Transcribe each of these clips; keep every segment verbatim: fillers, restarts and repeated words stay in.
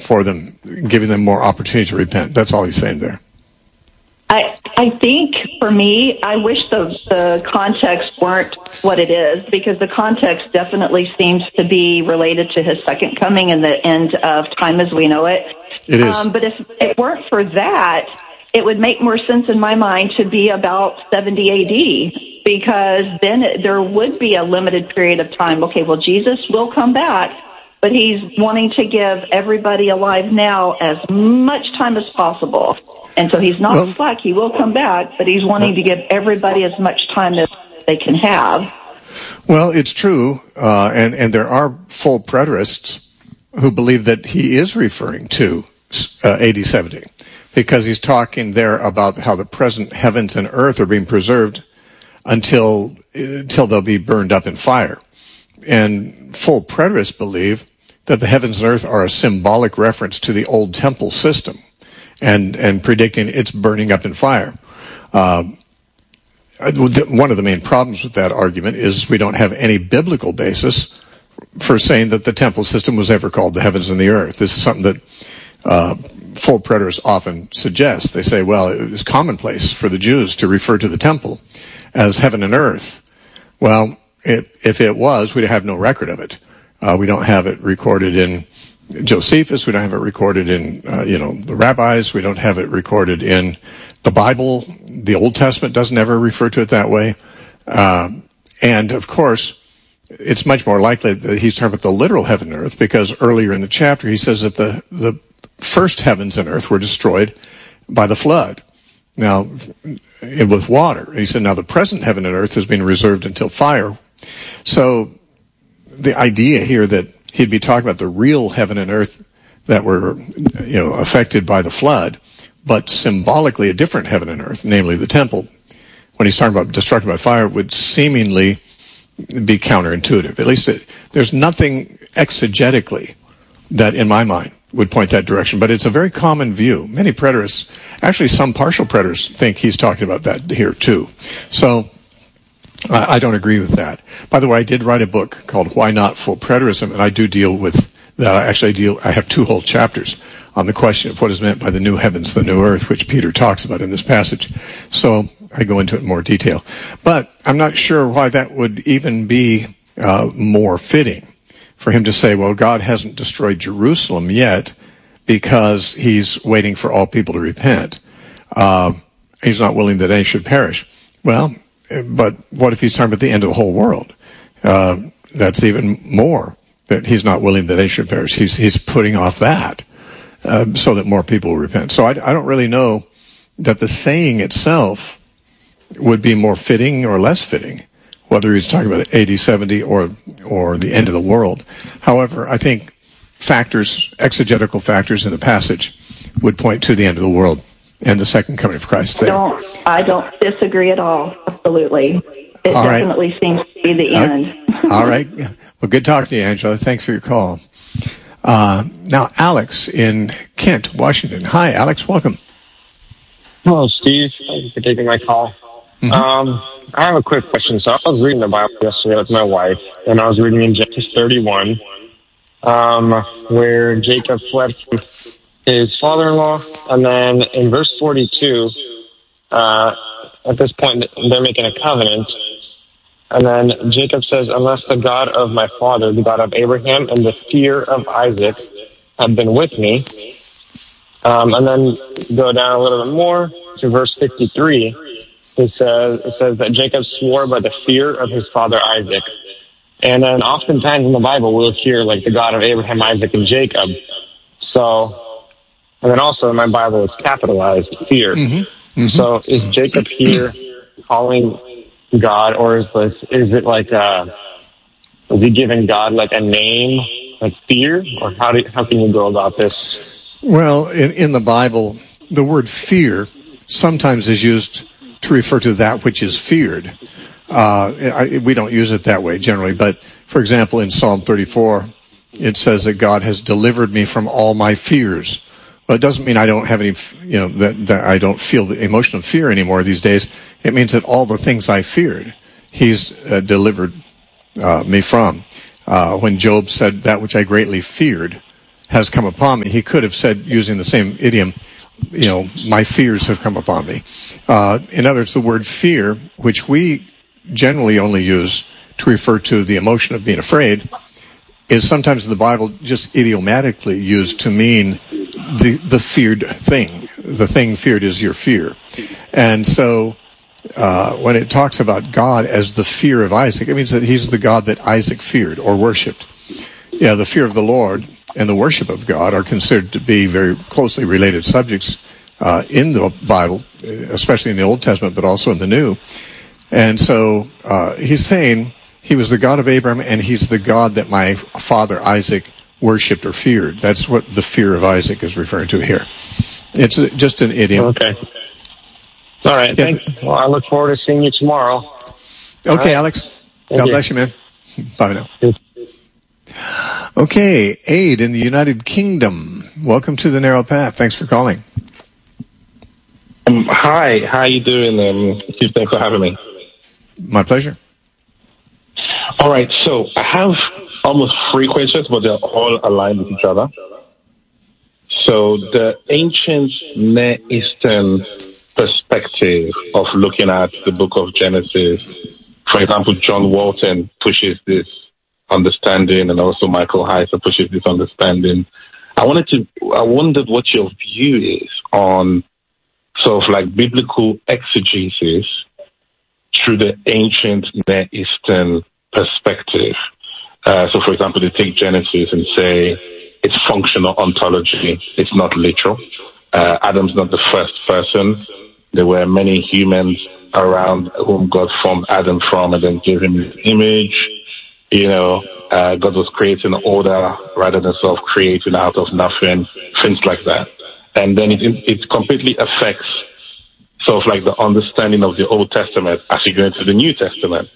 for them, giving them more opportunity to repent. That's all he's saying there. I I think for me, I wish the the context weren't what it is, because the context definitely seems to be related to his second coming and the end of time as we know it. It is. Um, but if it weren't for that, it would make more sense in my mind to be about seventy A D, because then it, there would be a limited period of time. Okay, well, Jesus will come back, but he's wanting to give everybody alive now as much time as possible. And so he's not well, slack. He will come back, but he's wanting to give everybody as much time as they can have. Well, it's true, uh, and, and there are full preterists who believe that he is referring to uh, A D seventy, because he's talking there about how the present heavens and earth are being preserved until, until they'll be burned up in fire. And full preterists believe that the heavens and earth are a symbolic reference to the old temple system, and and predicting it's burning up in fire. Uh, one of the main problems with that argument is we don't have any biblical basis for saying that the temple system was ever called the heavens and the earth. This is something that uh, full preterists often suggest. They say, well, it was commonplace for the Jews to refer to the temple as heaven and earth. Well, it, if it was, we'd have no record of it. Uh, we don't have it recorded in Josephus. We don't have it recorded in, uh, you know, the rabbis. We don't have it recorded in the Bible. The Old Testament doesn't ever refer to it that way. Um, and, of course, it's much more likely that he's talking about the literal heaven and earth, because earlier in the chapter he says that the, the first heavens and earth were destroyed by the flood. Now, with water. He said, now the present heaven and earth has been reserved until fire. So the idea here that he'd be talking about the real heaven and earth that were, you know, affected by the flood, but symbolically a different heaven and earth, namely the temple, when he's talking about destructed by fire, would seemingly be counterintuitive. At least it, there's nothing exegetically that, in my mind, would point that direction. But it's a very common view. Many preterists, actually some partial preterists, think he's talking about that here too. So I, I don't agree with that. By the way, I did write a book called Why Not Full Preterism, and I do deal with that. I actually deal, I have two whole chapters on the question of what is meant by the new heavens, the new earth, which Peter talks about in this passage. So I go into it in more detail. But I'm not sure why that would even be uh, more fitting for him to say, well, God hasn't destroyed Jerusalem yet because he's waiting for all people to repent. Uh, he's not willing that any should perish. Well, but what if he's talking about the end of the whole world? Uh, that's even more, that he's not willing that any should perish. He's, he's putting off that uh, so that more people will repent. So I, I don't really know that the saying itself would be more fitting or less fitting, whether he's talking about A D seventy or or the end of the world. However, I think factors, exegetical factors in the passage would point to the end of the world and the second coming of Christ there. I don't, I don't disagree at all. Absolutely. It all definitely right. seems to be the end. All right. Well, good talking to you, Angela. Thanks for your call. Uh, now, Alex in Kent, Washington. Hi, Alex. Welcome. Hello, Steve. Thank you for taking my call. Mm-hmm. Um, I have a quick question. So I was reading the Bible yesterday with my wife, and I was reading in Genesis thirty-one, um, where Jacob fled from his father-in-law, and then in verse forty-two, uh, at this point, they're making a covenant, and then Jacob says, unless the God of my father, the God of Abraham, and the fear of Isaac have been with me, um, and then go down a little bit more to verse fifty-three. It says, it says that Jacob swore by the fear of his father Isaac. And then oftentimes in the Bible, we'll hear like the God of Abraham, Isaac, and Jacob. So, and then also in my Bible, it's capitalized, fear. Mm-hmm. Mm-hmm. So is Jacob here calling God, or is this, is it like, uh, is he giving God like a name, like fear? Or how do, how can you go about this? Well, in, in the Bible, the word fear sometimes is used to refer to that which is feared. Uh, I, we don't use it that way generally, but for example, in Psalm thirty-four, it says that God has delivered me from all my fears. Well, it doesn't mean I don't have any, you know, that, that I don't feel the emotion of fear anymore these days. It means that all the things I feared, he's uh, delivered uh, me from. Uh, when Job said, that which I greatly feared, has come upon me. He could have said, using the same idiom, you know, my fears have come upon me. Uh, in other words, the word fear, which we generally only use to refer to the emotion of being afraid, is sometimes in the Bible just idiomatically used to mean the the feared thing. The thing feared is your fear. And so uh, when it talks about God as the fear of Isaac, it means that he's the God that Isaac feared or worshipped. Yeah, the fear of the Lord and the worship of God are considered to be very closely related subjects uh, in the Bible, especially in the Old Testament, but also in the New. And so uh, he's saying he was the God of Abraham, and he's the God that my father Isaac worshipped or feared. That's what the fear of Isaac is referring to here. It's just an idiom. Okay. All right. Yeah. Thank you. Well, I look forward to seeing you tomorrow. Okay, right. Alex. Thank God you. Bless you, man. Bye now. Yes. Okay, Aid in the United Kingdom. Welcome to the Narrow Path. Thanks for calling. Um, hi, how you doing? Um, thanks for having me. My pleasure. All right, so I have almost three questions, but they're all aligned with each other. So the ancient Near Eastern perspective of looking at the book of Genesis, for example, John Walton pushes this understanding, and also Michael Heiser pushes this understanding. I wanted to, I wondered what your view is on sort of like biblical exegesis through the ancient Near Eastern perspective. Uh, so, for example, they take Genesis and say it's functional ontology. It's not literal. Uh, Adam's not the first person. There were many humans around whom God formed Adam from and then gave him his image. You know, uh, God was creating order rather than sort of creating out of nothing, things like that. And then it, it completely affects sort of like the understanding of the Old Testament as you go into the New Testament.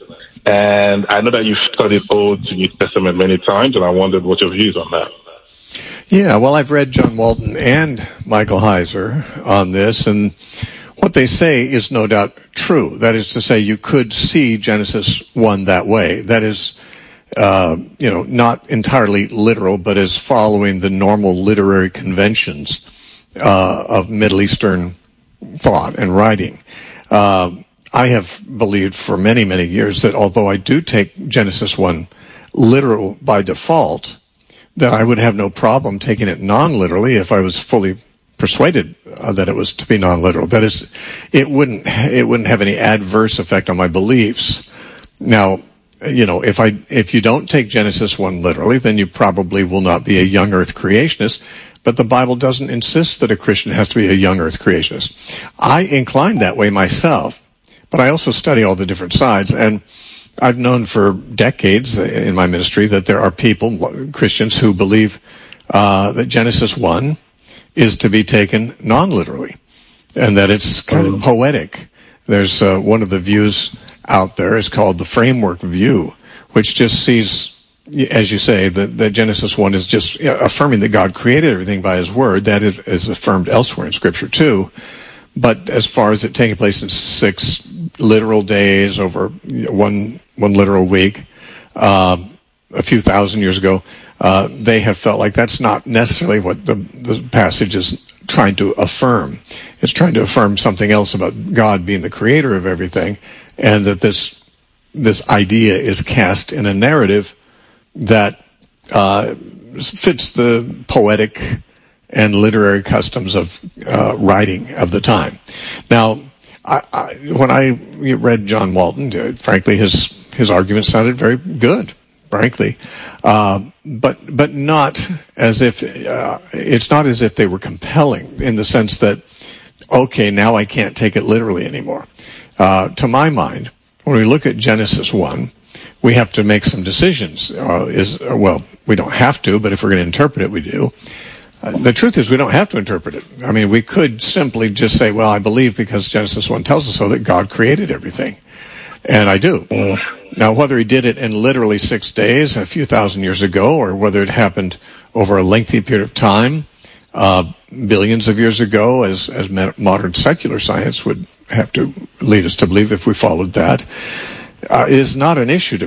And I know that you've studied Old to New Testament many times, and I wondered what your views on that. Yeah, well, I've read John Walton and Michael Heiser on this, and what they say is no doubt true. That is to say, you could see Genesis one that way. That is, uh, you know, not entirely literal, but as following the normal literary conventions uh, of Middle Eastern thought and writing. Uh, I have believed for many, many years that although I do take Genesis one literal by default, that I would have no problem taking it non-literally if I was fully persuaded uh, that it was to be non-literal. That is, it wouldn't it wouldn't have any adverse effect on my beliefs. Now, you know, if I if you don't take Genesis one literally, then you probably will not be a young earth creationist. But the Bible doesn't insist that a Christian has to be a young earth creationist. I incline that way myself, but I also study all the different sides, and I've known for decades in my ministry that there are people, Christians, who believe uh, that Genesis one is to be taken non-literally, and that it's kind of poetic. There's uh, one of the views out there is called the framework view, which just sees, as you say, that, that Genesis one is just affirming that God created everything by his word. That is, is affirmed elsewhere in Scripture too. But as far as it taking place in six literal days over one one literal week, uh, a few thousand years ago, uh, they have felt like that's not necessarily what the, the passage is trying to affirm. It's trying to affirm something else about God being the creator of everything, and that this this idea is cast in a narrative that uh, fits the poetic and literary customs of uh, writing of the time. Now, I, I, when I read John Walton, uh, frankly, his his argument sounded very good, frankly, uh, but but not as if uh, it's not as if they were compelling in the sense that, okay, now I can't take it literally anymore. Uh, to my mind, when we look at Genesis one, we have to make some decisions. Uh, is well, we don't have to, but if we're going to interpret it, we do. Uh, the truth is we don't have to interpret it. I mean, we could simply just say, well, I believe because Genesis one tells us so that God created everything. And I do. Mm. Now, whether he did it in literally six days, a few thousand years ago, or whether it happened over a lengthy period of time, uh, billions of years ago, as, as modern secular science would have to lead us to believe if we followed that, uh, is not an issue to me.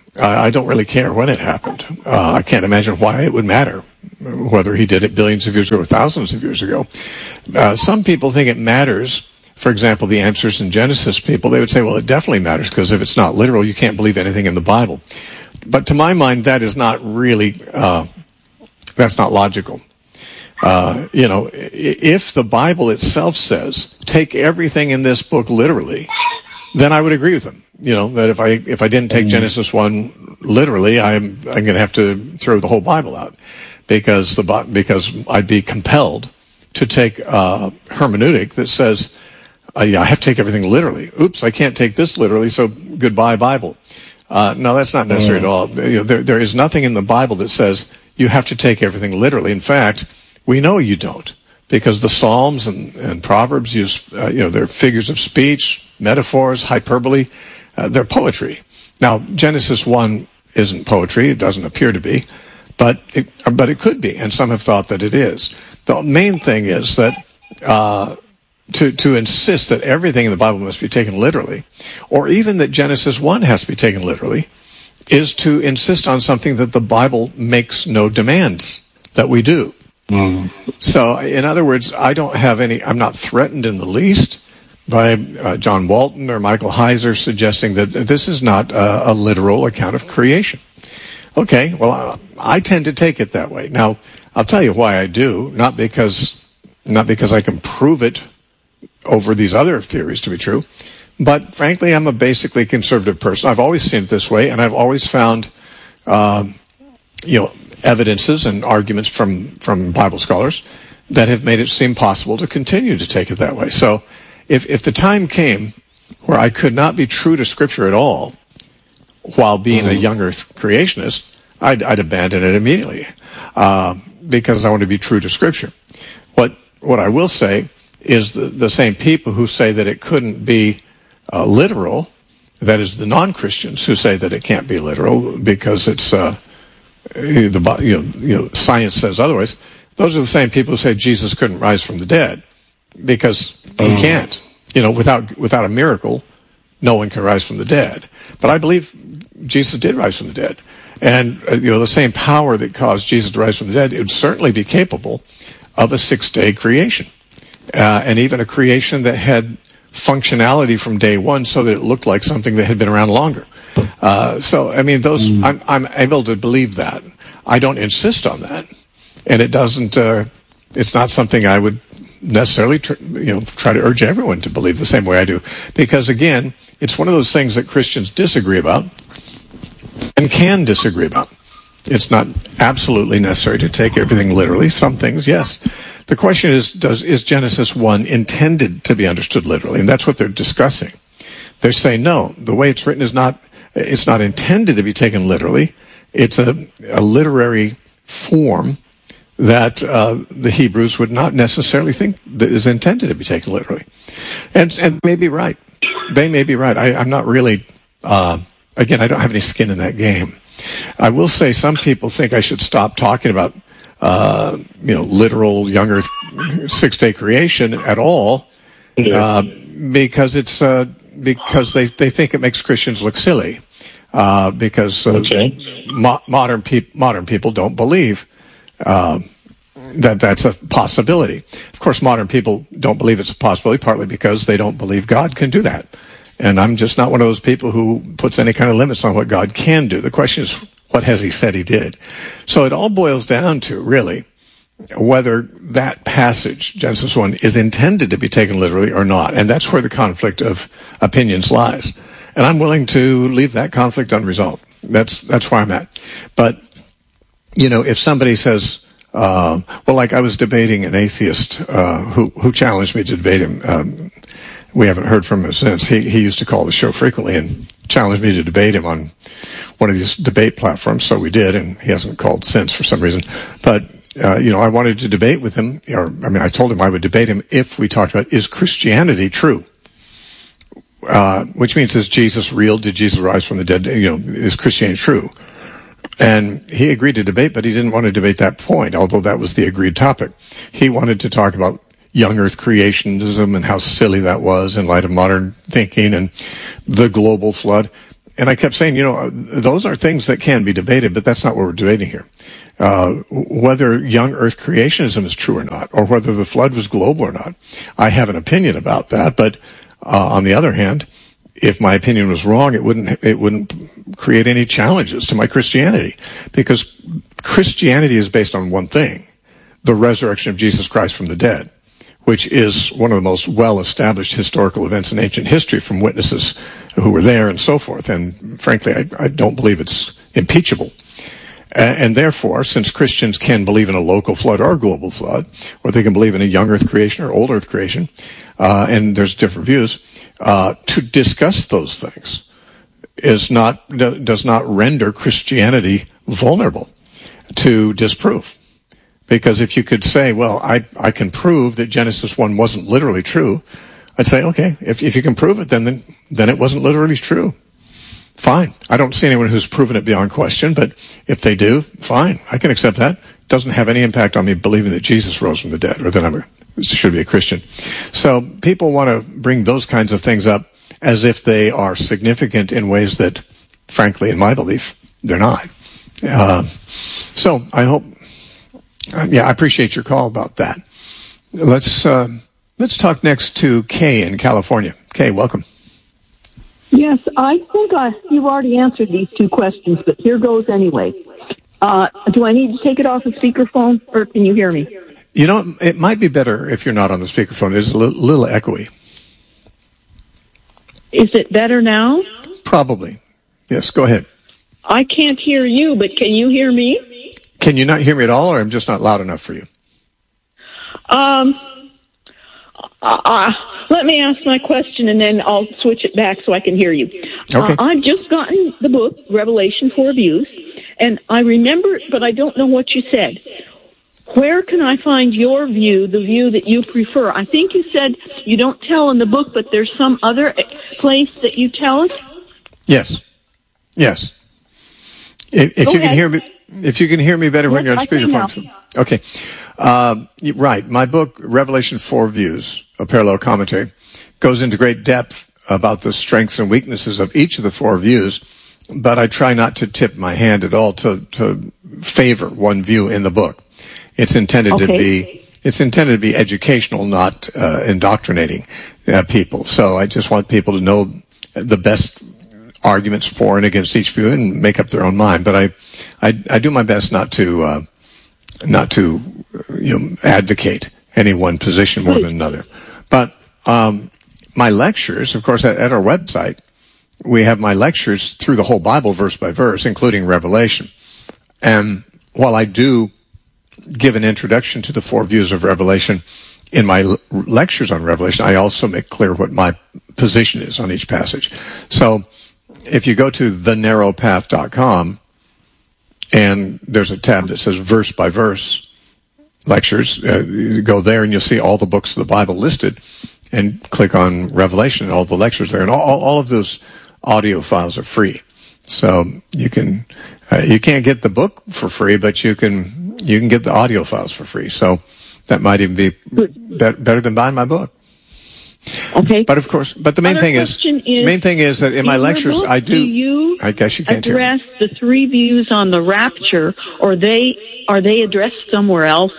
I, I don't really care when it happened. Uh, I can't imagine why it would matter, whether he did it billions of years ago or thousands of years ago. Uh, some people think it matters. For example, the Answers in Genesis people, they would say, well, it definitely matters, because if it's not literal, you can't believe anything in the Bible. But to my mind, that is not really, uh, that's not logical. Uh, you know, if the Bible itself says, take everything in this book literally, then I would agree with them. You know, that if I, if I didn't take Genesis one literally, I'm, I'm going to have to throw the whole Bible out, because the, because I'd be compelled to take, uh, hermeneutic that says, Uh, yeah, I have to take everything literally. Oops, I can't take this literally, so goodbye, Bible. Uh, no, that's not necessary mm. at all. You know, there, there is nothing in the Bible that says you have to take everything literally. In fact, we know you don't, because the Psalms and, and Proverbs use, uh, you know, they're figures of speech, metaphors, hyperbole. Uh, they're poetry. Now, Genesis one isn't poetry. It doesn't appear to be, but it, but it could be, and some have thought that it is. The main thing is that, uh, To, to insist that everything in the Bible must be taken literally, or even that Genesis one has to be taken literally, is to insist on something that the Bible makes no demands that we do. Mm. So, in other words, I don't have any, I'm not threatened in the least by uh, John Walton or Michael Heiser suggesting that this is not a, a literal account of creation. Okay, well, I, I tend to take it that way. Now, I'll tell you why I do, not because, not because I can prove it over these other theories to be true, but frankly, I'm a basically conservative person. I've always seen it this way, and I've always found, um, you know, evidences and arguments from, from Bible scholars that have made it seem possible to continue to take it that way. So, if if the time came where I could not be true to Scripture at all, while being mm-hmm. a young Earth creationist, I'd, I'd abandon it immediately, uh, because I want to be true to Scripture. What what I will say is the, the same people who say that it couldn't be uh, literal, that is the non-Christians who say that it can't be literal because it's, uh, the you know, you know, science says otherwise. Those are the same people who say Jesus couldn't rise from the dead because he can't. You know, without, without a miracle, no one can rise from the dead. But I believe Jesus did rise from the dead. And, uh, you know, the same power that caused Jesus to rise from the dead, it would certainly be capable of a six-day creation. Uh, and even a creation that had functionality from day one so that it looked like something that had been around longer. Uh, so, I mean, those, mm. I'm, I'm able to believe that. I don't insist on that. And it doesn't, uh, it's not something I would necessarily, tr- you know, try to urge everyone to believe the same way I do. Because again, it's one of those things that Christians disagree about and can disagree about. It's not absolutely necessary to take everything literally. Some things, yes. The question is, does is Genesis one intended to be understood literally? And that's what they're discussing. They're saying, no, the way it's written is not, it's not intended to be taken literally. It's a, a literary form that uh, the Hebrews would not necessarily think that is intended to be taken literally. And, and may be right. They may be right. I, I'm not really, uh, again, I don't have any skin in that game. I will say some people think I should stop talking about Uh, you know, literal young Earth six-day creation at all, uh, because it's uh, because they they think it makes Christians look silly, uh, because uh, okay. mo- modern people modern people don't believe uh, that that's a possibility. Of course, modern people don't believe it's a possibility, partly because they don't believe God can do that, and I'm just not one of those people who puts any kind of limits on what God can do. The question is, what has he said he did? So it all boils down to, really, whether that passage, Genesis one, is intended to be taken literally or not. And that's where the conflict of opinions lies. And I'm willing to leave that conflict unresolved. That's that's where I'm at. But, you know, if somebody says, uh, well, like I was debating an atheist uh, who, who challenged me to debate him. Um, we haven't heard from him since. He, he used to call the show frequently and challenged me to debate him on one of these debate platforms, so we did, and he hasn't called since for some reason. But, uh, you know, I wanted to debate with him, or, I mean, I told him I would debate him if we talked about, is Christianity true? Uh, which means, is Jesus real? Did Jesus rise from the dead? You know, is Christianity true? And he agreed to debate, but he didn't want to debate that point, although that was the agreed topic. He wanted to talk about young Earth creationism and how silly that was in light of modern thinking and the global flood. and I kept saying, you know, those are things that can be debated, but that's not what we're debating here. Uh, whether young earth creationism is true or not, or whether the flood was global or not. I have an opinion about that, but uh, on the other hand, if my opinion was wrong, it wouldn't it wouldn't create any challenges to my Christianity, because Christianity is based on one thing: the resurrection of Jesus Christ from the dead, which is one of the most well-established historical events in ancient history from witnesses who were there and so forth. And frankly, I, I don't believe it's impeachable. And therefore, since Christians can believe in a local flood or a global flood, or they can believe in a young earth creation or old earth creation, uh, and there's different views, uh, to discuss those things is not, does not render Christianity vulnerable to disproof. Because if you could say, well, I, I can prove that Genesis one wasn't literally true, I'd say, okay, if, if you can prove it, then, then, then it wasn't literally true. Fine. I don't see anyone who's proven it beyond question, but if they do, fine. I can accept that. It doesn't have any impact on me believing that Jesus rose from the dead, or that I should be a Christian. So people want to bring those kinds of things up as if they are significant in ways that, frankly, in my belief, they're not. Uh, so I hope, uh, yeah, I appreciate your call about that. Let's, uh, let's talk next to Kay in California. Kay, welcome. Yes, I think I, you've already answered these two questions, but here goes anyway. Uh, do I need to take it off the speakerphone, or can you hear me? You know, it might be better if you're not on the speakerphone. It's a little, little echoey. Is it better now? Probably. Yes, go ahead. I can't hear you, but can you hear me? Can you not hear me at all, or I'm just not loud enough for you? Um... Uh, let me ask my question, and then I'll switch it back so I can hear you. Okay. Uh, I've just gotten the book, Revelation Four Views, and I remember it, but I don't know what you said. Where can I find your view, the view that you prefer? I think you said you don't tell in the book, but there's some other place that you tell us? Yes. Yes. If, if you can hear me, if you can hear me better yes, when you're on speakerphone. Okay. Uh, right. My book, Revelation Four Views, a parallel commentary, goes into great depth about the strengths and weaknesses of each of the four views, but I try not to tip my hand at all to, to favor one view in the book. It's intended okay. to be, it's intended to be educational, not uh, indoctrinating uh, people. So I just want people to know the best arguments for and against each view and make up their own mind. But I, I, I do my best not to, uh, not to, you know, advocate any one position more than another. But um, my lectures, of course, at, at our website, we have my lectures through the whole Bible, verse by verse, including Revelation. And while I do give an introduction to the four views of Revelation in my l- lectures on Revelation, I also make clear what my position is on each passage. So if you go to the narrow path dot com, and there's a tab that says verse by verse lectures, uh, you go there and you'll see all the books of the Bible listed, and click on Revelation and all the lectures there. And all, all of those audio files are free. So you can, uh, you can't get the book for free, but you can, you can get the audio files for free. So that might even be, be better than buying my book. Okay. But of course, but the main Other thing is, is, main thing is that in my lectures, book, I do, do you I guess you can't address the three views on the rapture, or they, are they addressed somewhere else?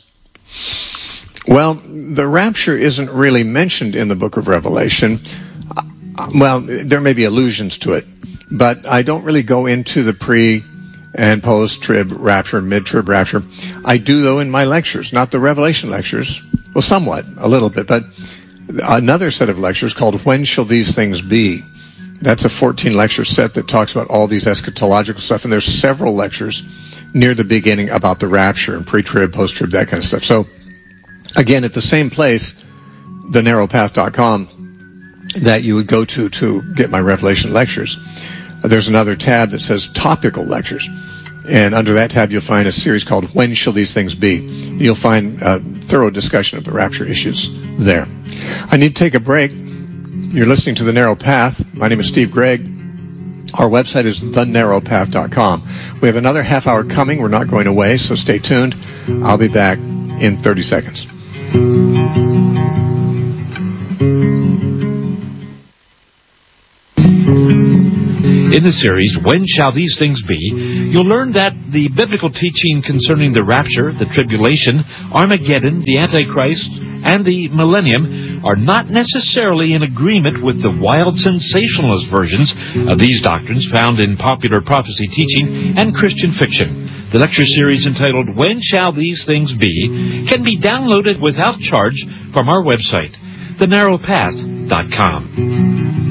Well, the rapture isn't really mentioned in the book of Revelation. Well, there may be allusions to it, but I don't really go into the pre and post-trib rapture, mid-trib rapture. I do, though, in my lectures, not the Revelation lectures. Well, somewhat, a little bit, but another set of lectures called When Shall These Things Be? That's a fourteen lecture set that talks about all these eschatological stuff, and there's several lectures near the beginning about the rapture and pre-trib, post-trib, that kind of stuff. So, again, at the same place, the narrow path dot com, that you would go to to get my Revelation lectures, there's another tab that says topical lectures. And under that tab, you'll find a series called When Shall These Things Be? You'll find a thorough discussion of the rapture issues there. I need to take a break. You're listening to The Narrow Path. My name is Steve Gregg. Our website is the narrow path dot com. We have another half hour coming. We're not going away, so stay tuned. I'll be back in thirty seconds. the series, When Shall These Things Be, you'll learn that the biblical teaching concerning the rapture, the tribulation, Armageddon, the Antichrist, and the millennium are not necessarily in agreement with the wild sensationalist versions of these doctrines found in popular prophecy teaching and Christian fiction. The lecture series entitled When Shall These Things Be can be downloaded without charge from our website, the narrow path dot com.